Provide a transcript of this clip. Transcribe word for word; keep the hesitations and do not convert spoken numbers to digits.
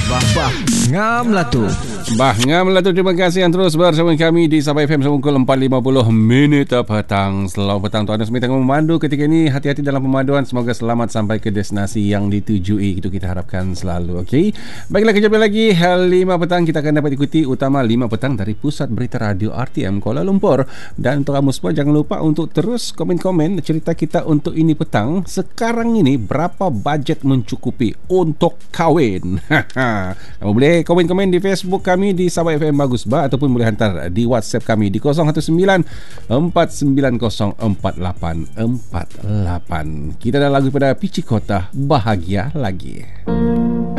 Bah, bah, ngam lah tu. Bah, ngam lah tu. Terima kasih yang terus bersama kami di Sabah F M pukul empat lima puluh minit petang. Selamat petang tuan dan semua tengah memandu ketika ini. Hati-hati dalam pemaduan. Semoga selamat sampai ke destinasi yang ditujui. Itu kita harapkan selalu. Okey. Baiklah, kejap lagi lima petang kita akan dapat ikuti utama lima petang dari Pusat Berita Radio R T M Kuala Lumpur. Dan untuk kamu semua jangan lupa untuk terus komen-komen cerita kita untuk ini petang. Sekarang ini berapa bajet mencukupi untuk kahwin? Kamu boleh komen-komen di Facebook kami di Sabah F M Bagus Bah, ataupun boleh hantar di WhatsApp kami di kosong satu sembilan empat sembilan kosong empat lapan empat lapan. Kita dah lagu pada Pichi Kota, Bahagia Lagi.